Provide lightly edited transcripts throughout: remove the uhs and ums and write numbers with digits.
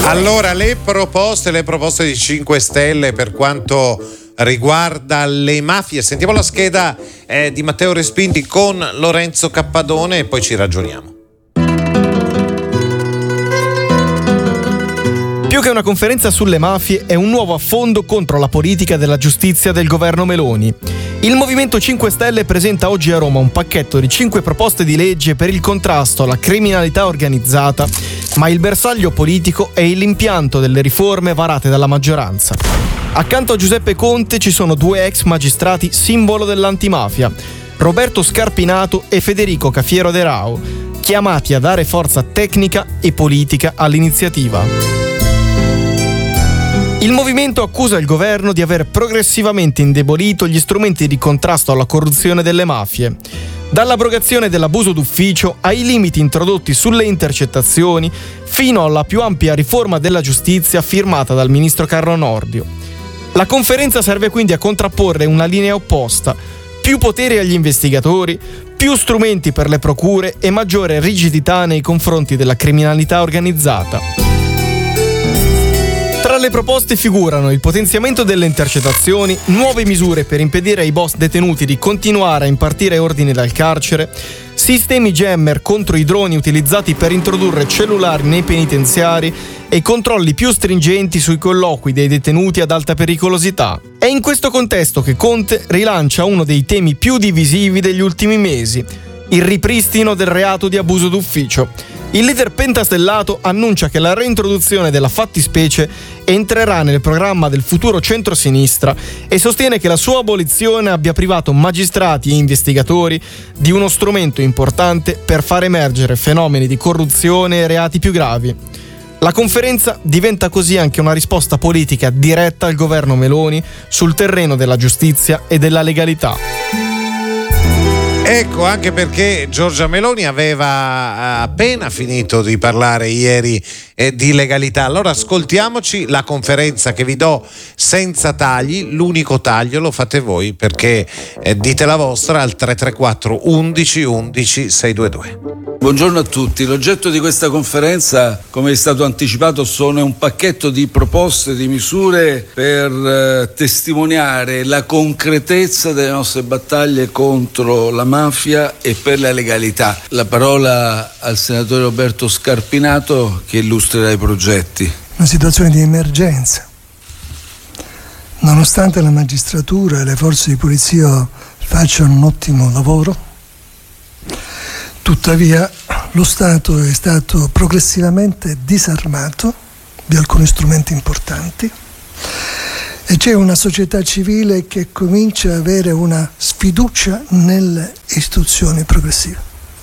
Allora, le proposte di 5 Stelle per quanto riguarda le mafie. Sentiamo la scheda di Matteo Respinti con Lorenzo Cappadone e poi ci ragioniamo. Più che una conferenza sulle mafie, è un nuovo affondo contro la politica della giustizia del governo Meloni. Il Movimento 5 Stelle presenta oggi a Roma un pacchetto di 5 proposte di legge per il contrasto alla criminalità organizzata, ma il bersaglio politico è l'impianto delle riforme varate dalla maggioranza. Accanto a Giuseppe Conte ci sono 2 ex magistrati simbolo dell'antimafia, Roberto Scarpinato e Federico Cafiero De Rao, chiamati a dare forza tecnica e politica all'iniziativa. Il movimento accusa il governo di aver progressivamente indebolito gli strumenti di contrasto alla corruzione delle mafie, dall'abrogazione dell'abuso d'ufficio ai limiti introdotti sulle intercettazioni fino alla più ampia riforma della giustizia firmata dal ministro Carlo Nordio. La conferenza serve quindi a contrapporre una linea opposta: più poteri agli investigatori, più strumenti per le procure e maggiore rigidità nei confronti della criminalità organizzata. Tra le proposte figurano il potenziamento delle intercettazioni, nuove misure per impedire ai boss detenuti di continuare a impartire ordini dal carcere, sistemi jammer contro i droni utilizzati per introdurre cellulari nei penitenziari e controlli più stringenti sui colloqui dei detenuti ad alta pericolosità. È in questo contesto che Conte rilancia uno dei temi più divisivi degli ultimi mesi: il ripristino del reato di abuso d'ufficio. Il leader pentastellato annuncia che la reintroduzione della fattispecie entrerà nel programma del futuro centrosinistra e sostiene che la sua abolizione abbia privato magistrati e investigatori di uno strumento importante per far emergere fenomeni di corruzione e reati più gravi. La conferenza diventa così anche una risposta politica diretta al governo Meloni sul terreno della giustizia e della legalità. Ecco, anche perché Giorgia Meloni aveva appena finito di parlare ieri di legalità. Allora ascoltiamoci la conferenza che vi do senza tagli. L'unico taglio lo fate voi, perché dite la vostra al 334 11 11 622. Buongiorno a tutti. L'oggetto di questa conferenza, come è stato anticipato, sono un pacchetto di proposte, di misure per testimoniare la concretezza delle nostre battaglie contro la mafia e per la legalità. La parola al senatore Roberto Scarpinato, che illustrerà i progetti. Una situazione di emergenza. Nonostante la magistratura e le forze di polizia facciano un ottimo lavoro, tuttavia lo Stato è stato progressivamente disarmato di alcuni strumenti importanti e c'è una società civile che comincia ad avere una sfiducia nelle istituzioni progressive.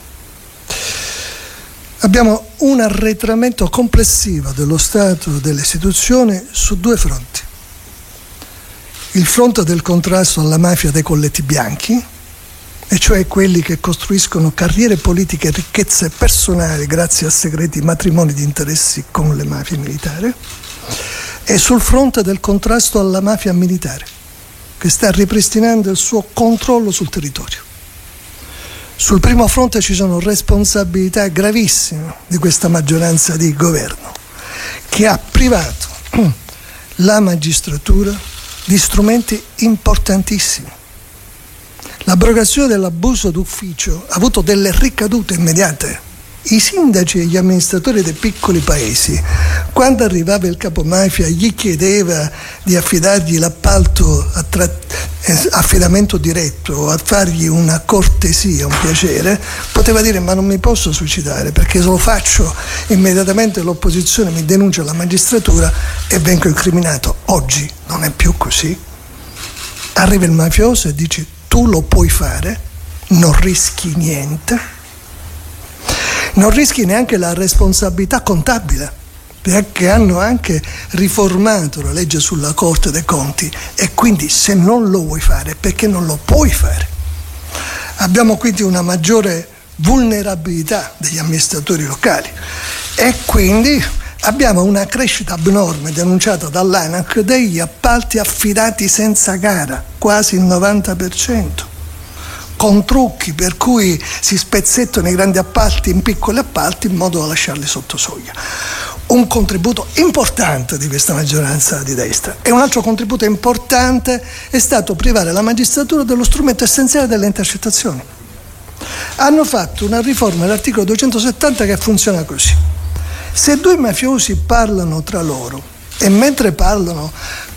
Abbiamo un arretramento complessivo dello Stato e delle istituzioni su 2 fronti. Il fronte del contrasto alla mafia dei colletti bianchi, e cioè quelli che costruiscono carriere politiche e ricchezze personali grazie a segreti matrimoni di interessi con le mafie militari, e sul fronte del contrasto alla mafia militare, che sta ripristinando il suo controllo sul territorio. Sul primo fronte ci sono responsabilità gravissime di questa maggioranza di governo, che ha privato la magistratura di strumenti importantissimi. L'abrogazione dell'abuso d'ufficio ha avuto delle ricadute immediate. I sindaci e gli amministratori dei piccoli paesi, quando arrivava il capomafia, gli chiedeva di affidargli l'appalto affidamento diretto o a fargli una cortesia, un piacere, poteva dire: ma non mi posso suicidare, perché se lo faccio immediatamente l'opposizione mi denuncia alla magistratura e vengo incriminato. Oggi non è più così. Arriva il mafioso e dice: tu lo puoi fare, non rischi niente, non rischi neanche la responsabilità contabile, perché hanno anche riformato la legge sulla Corte dei Conti, e quindi se non lo vuoi fare, perché non lo puoi fare. Abbiamo quindi una maggiore vulnerabilità degli amministratori locali e quindi abbiamo una crescita abnorme denunciata dall'ANAC degli appalti affidati senza gara, quasi il 90%, con trucchi per cui si spezzettano i grandi appalti in piccoli appalti in modo da lasciarli sotto soglia. un contributo importante di questa maggioranza di destra. E un altro contributo importante è stato privare la magistratura dello strumento essenziale delle intercettazioni. Hanno fatto una riforma dell'articolo 270 che funziona così: se due mafiosi parlano tra loro e mentre parlano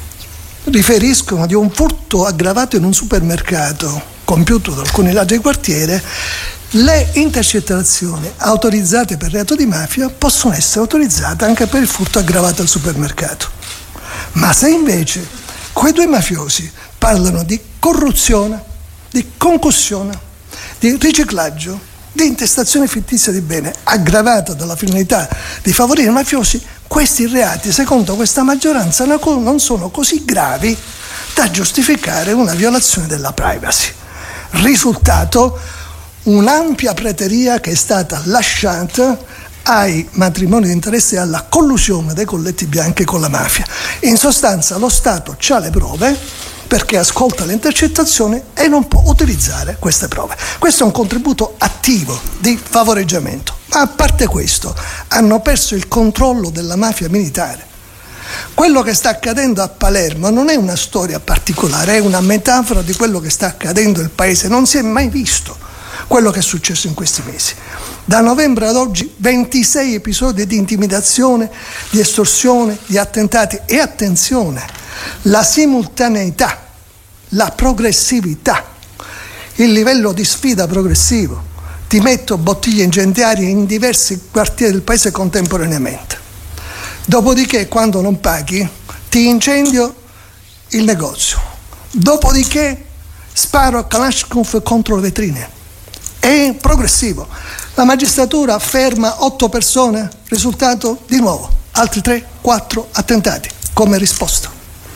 riferiscono di un furto aggravato in un supermercato compiuto da alcuni ladri di quartiere, le intercettazioni autorizzate per reato di mafia possono essere autorizzate anche per il furto aggravato al supermercato. Ma se invece quei due mafiosi parlano di corruzione, di concussione, di riciclaggio, di intestazione fittizia di bene aggravata dalla finalità di favorire i mafiosi, questi reati, secondo questa maggioranza, non sono così gravi da giustificare una violazione della privacy. Risultato: un'ampia prateria che è stata lasciata ai matrimoni di interesse e alla collusione dei colletti bianchi con la mafia. In sostanza lo Stato ha le prove perché ascolta le intercettazioni e non può utilizzare queste prove. Questo è un contributo attivo di favoreggiamento. Ma a parte questo, hanno perso il controllo della mafia militare. Quello che sta accadendo a Palermo non è una storia particolare, è una metafora di quello che sta accadendo nel paese. Non si è mai visto quello che è successo in questi mesi. Da novembre ad oggi 26 episodi di intimidazione, di estorsione, di attentati e, attenzione, la simultaneità, la progressività, il livello di sfida progressivo. Ti metto bottiglie incendiarie in diversi quartieri del paese contemporaneamente. Dopodiché, quando non paghi, ti incendio il negozio. Dopodiché sparo a Kalashnikov contro le vetrine. È progressivo. La magistratura ferma 8 persone, risultato di nuovo altri 3-4 attentati come risposta.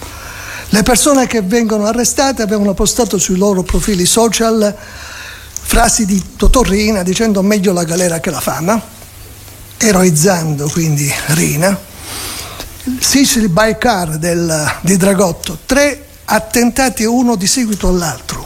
Le persone che vengono arrestate avevano postato sui loro profili social frasi di Totò Riina dicendo meglio la galera che la fama, eroizzando quindi Riina. Sicily by car di Dragotto, 3 attentati uno di seguito all'altro.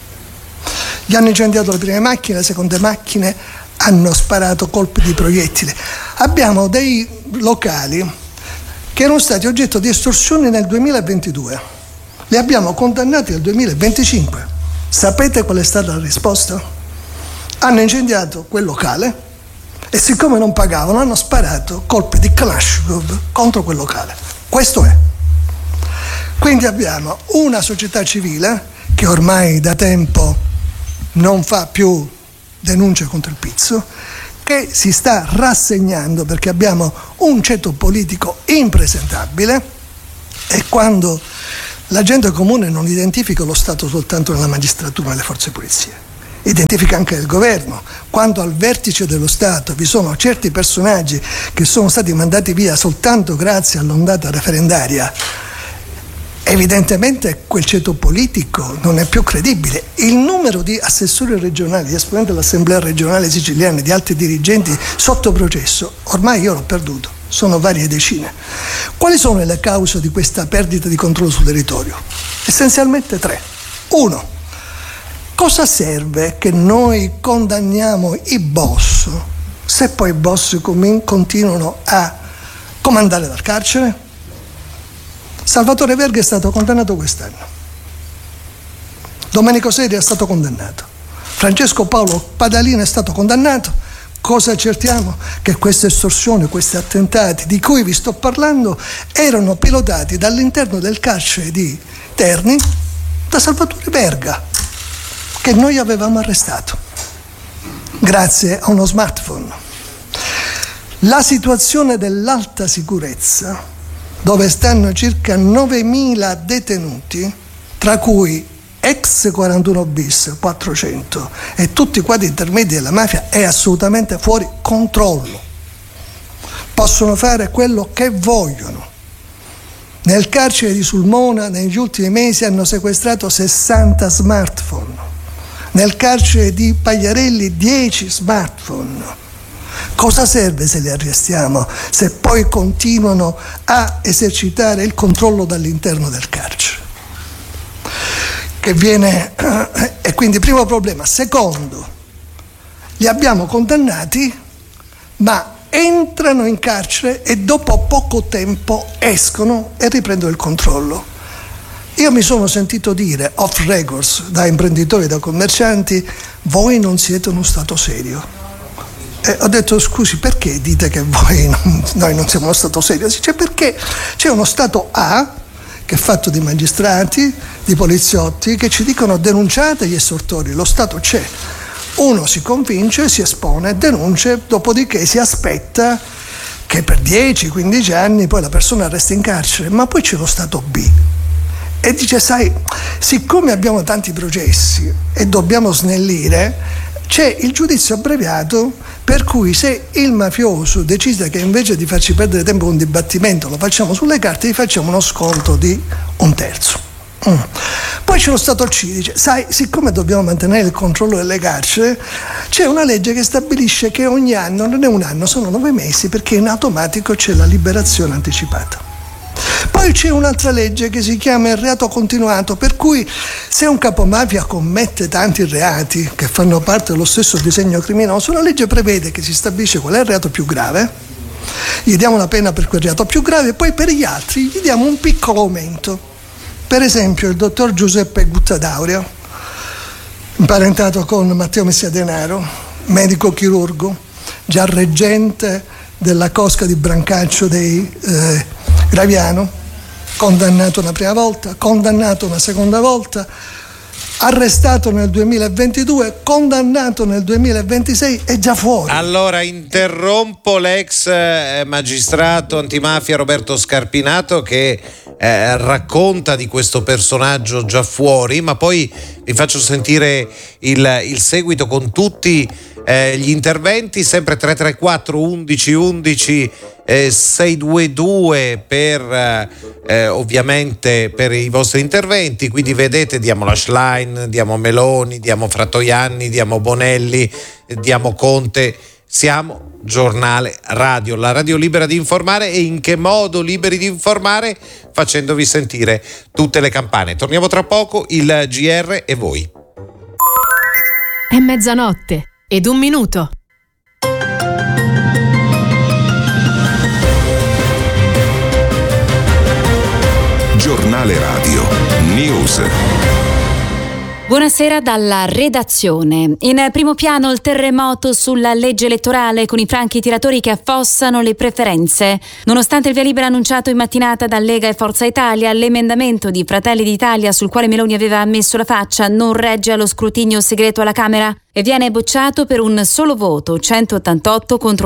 Gli hanno incendiato le prime macchine, le seconde macchine, hanno sparato colpi di proiettile. Abbiamo dei locali che erano stati oggetto di estorsioni nel 2022. Li abbiamo condannati nel 2025. Sapete qual è stata la risposta? Hanno incendiato quel locale e siccome non pagavano hanno sparato colpi di Kalashnikov contro quel locale. Questo è. Quindi abbiamo una società civile che ormai da tempo non fa più denunce contro il pizzo, che si sta rassegnando perché abbiamo un ceto politico impresentabile, e quando la gente comune non identifica lo Stato soltanto nella magistratura e nelle forze di polizia, identifica anche il governo. Quando al vertice dello Stato vi sono certi personaggi che sono stati mandati via soltanto grazie all'ondata referendaria, evidentemente quel ceto politico non è più credibile. Il numero di assessori regionali, di esponenti dell'Assemblea regionale siciliana e di altri dirigenti sotto processo, ormai io l'ho perduto, sono varie decine. Quali sono le cause di questa perdita di controllo sul territorio? Essenzialmente 3. 1. Cosa serve che noi condanniamo i boss se poi i boss continuano a comandare dal carcere? Salvatore Verga è stato condannato quest'anno, Domenico Seri è stato condannato, Francesco Paolo Padalino è stato condannato. Cosa accertiamo? Che queste estorsioni, questi attentati di cui vi sto parlando erano pilotati dall'interno del carcere di Terni da Salvatore Verga, che noi avevamo arrestato grazie a uno smartphone. La situazione dell'alta sicurezza, dove stanno circa 9.000 detenuti, tra cui ex 41 bis, 400 e tutti i quadri intermedi della mafia, è assolutamente fuori controllo. Possono fare quello che vogliono. Nel carcere di Sulmona negli ultimi mesi hanno sequestrato 60 smartphone, nel carcere di Pagliarelli 10 smartphone. Cosa serve se li arrestiamo se poi continuano a esercitare il controllo dall'interno del carcere? E quindi primo problema. Secondo, li abbiamo condannati, ma entrano in carcere e dopo poco tempo escono e riprendono il controllo. Io mi sono sentito dire off records da imprenditori e da commercianti: voi non siete uno Stato serio. E ho detto: scusi, perché dite che noi non siamo uno Stato serio? Cioè, perché c'è uno Stato A che è fatto di magistrati, di poliziotti che ci dicono denunciate gli estortori, lo Stato c'è. Uno si convince, si espone, denuncia, dopodiché si aspetta che per 10-15 anni poi la persona resti in carcere. Ma poi c'è lo Stato B e dice: sai, siccome abbiamo tanti processi e dobbiamo snellire, c'è il giudizio abbreviato, per cui se il mafioso decide che invece di farci perdere tempo con un dibattimento lo facciamo sulle carte, gli facciamo uno sconto di 1/3. Poi c'è lo Stato C, dice: sai, siccome dobbiamo mantenere il controllo delle carceri, c'è una legge che stabilisce che ogni anno, non è un anno, sono 9 mesi, perché in automatico c'è la liberazione anticipata. Poi c'è un'altra legge che si chiama il reato continuato, per cui se un capomafia commette tanti reati che fanno parte dello stesso disegno criminoso, la legge prevede che si stabilisce qual è il reato più grave, gli diamo una pena per quel reato più grave e poi per gli altri gli diamo un piccolo aumento. Per esempio il dottor Giuseppe Guttadauria, imparentato con Matteo Messiadenaro, medico chirurgo, già reggente della cosca di Brancaccio dei Graviano, condannato una prima volta, condannato una seconda volta, arrestato nel 2022, condannato nel 2026 e già fuori. Allora interrompo l'ex magistrato antimafia Roberto Scarpinato che racconta di questo personaggio già fuori, ma poi vi faccio sentire il seguito con tutti gli interventi, sempre 334 11 11 622 per ovviamente per i vostri interventi. Quindi vedete, diamo la Schlein, diamo Meloni, diamo Frattoianni, diamo Bonelli, diamo Conte. Siamo giornale radio, la radio libera di informare. E in che modo liberi di informare? Facendovi sentire tutte le campane. Torniamo tra poco, il GR e voi. È mezzanotte ed 1 minuto. Giornale radio News. Buonasera dalla redazione. In primo piano il terremoto sulla legge elettorale, con i franchi tiratori che affossano le preferenze. Nonostante il via libera annunciato in mattinata da Lega e Forza Italia, l'emendamento di Fratelli d'Italia sul quale Meloni aveva messo la faccia non regge allo scrutinio segreto alla Camera e viene bocciato per un solo voto, 188 contro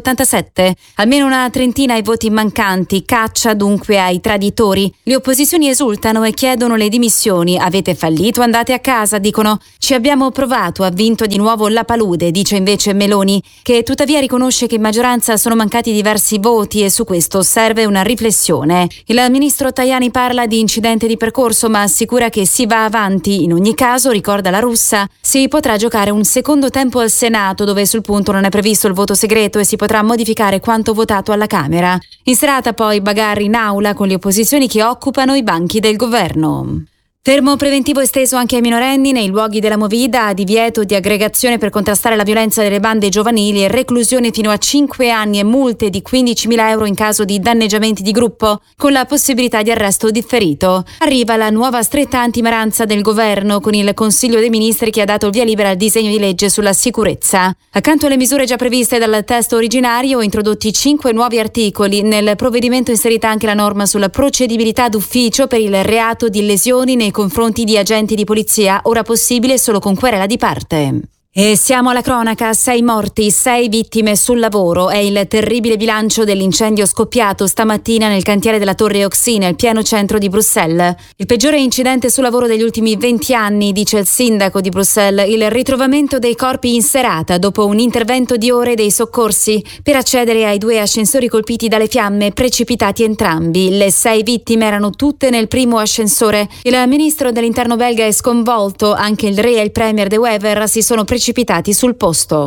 187. Almeno una trentina ai voti mancanti, caccia dunque ai traditori. Le opposizioni esultano e chiedono le dimissioni. Avete fallito, andate a casa, dicono. Ci abbiamo provato, ha vinto di nuovo la palude, dice invece Meloni, che tuttavia riconosce che in maggioranza sono mancati diversi voti e su questo serve una riflessione. Il ministro Tajani parla di incidente di percorso, ma assicura che si va avanti. In ogni caso, ricorda la Russa, si potrà giocare un secondo tempo al Senato, dove sul punto non è previsto il voto segreto e si potrà modificare quanto votato alla Camera. In serata poi bagarre in aula con le opposizioni che occupano i banchi del governo. Fermo preventivo esteso anche ai minorenni nei luoghi della movida, divieto di aggregazione per contrastare la violenza delle bande giovanili e reclusione fino a 5 anni e multe di 15.000 euro in caso di danneggiamenti di gruppo, con la possibilità di arresto differito. Arriva la nuova stretta antimaranza del governo, con il Consiglio dei Ministri che ha dato il via libera al disegno di legge sulla sicurezza. Accanto alle misure già previste dal testo originario, introdotti 5 nuovi articoli. Nel provvedimento inserita anche la norma sulla procedibilità d'ufficio per il reato di lesioni nei confronti di agenti di polizia, ora possibile solo con querela di parte. E siamo alla cronaca, 6 morti, 6 vittime sul lavoro. È il terribile bilancio dell'incendio scoppiato stamattina nel cantiere della Torre Oxy, nel pieno centro di Bruxelles. Il peggiore incidente sul lavoro degli ultimi 20 anni, dice il sindaco di Bruxelles. Il ritrovamento dei corpi in serata dopo un intervento di ore dei soccorsi per accedere ai 2 ascensori colpiti dalle fiamme, precipitati entrambi. Le 6 vittime erano tutte nel primo ascensore. Il ministro dell'interno belga è sconvolto, anche il re e il premier De Wever si sono precipitati sul posto.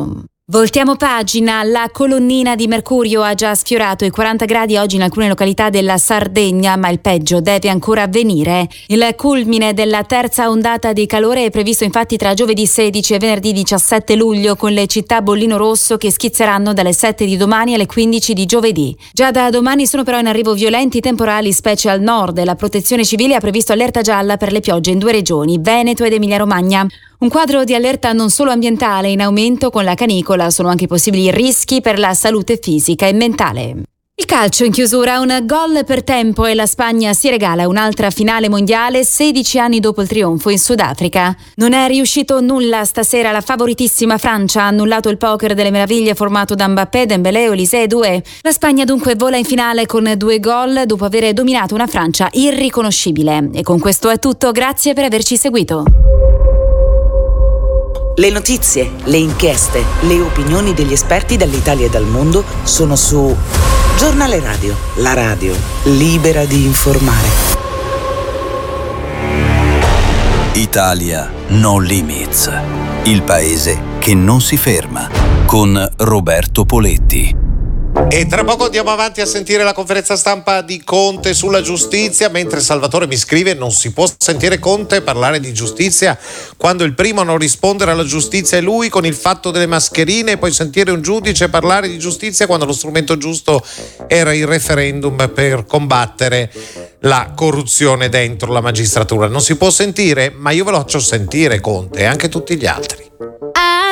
Voltiamo pagina, la colonnina di mercurio ha già sfiorato i 40 gradi oggi in alcune località della Sardegna, ma il peggio deve ancora avvenire. Il culmine della terza ondata di calore è previsto infatti tra giovedì 16 e venerdì 17 luglio, con le città bollino rosso che schizzeranno dalle 7 di domani alle 15 di giovedì. Già da domani sono però in arrivo violenti temporali, specie al nord, e la Protezione Civile ha previsto allerta gialla per le piogge in 2 regioni, Veneto ed Emilia-Romagna. Un quadro di allerta non solo ambientale in aumento con la canicola, sono anche possibili rischi per la salute fisica e mentale. Il calcio in chiusura, un gol per tempo e la Spagna si regala un'altra finale mondiale 16 anni dopo il trionfo in Sudafrica. Non è riuscito nulla stasera, la favoritissima Francia ha annullato il poker delle meraviglie formato da Mbappé, Dembélé, Olise e Doué. La Spagna dunque vola in finale con 2 gol dopo aver dominato una Francia irriconoscibile. E con questo è tutto, grazie per averci seguito. Le notizie, le inchieste, le opinioni degli esperti dall'Italia e dal mondo sono su Giornale Radio, la radio libera di informare. Italia No Limits, il paese che non si ferma, con Roberto Poletti. E tra poco andiamo avanti a sentire la conferenza stampa di Conte sulla giustizia, mentre Salvatore mi scrive: non si può sentire Conte parlare di giustizia quando il primo a non rispondere alla giustizia è lui, con il fatto delle mascherine, e poi sentire un giudice parlare di giustizia quando lo strumento giusto era il referendum per combattere la corruzione dentro la magistratura. Non si può sentire, ma io ve lo faccio sentire Conte e anche tutti gli altri.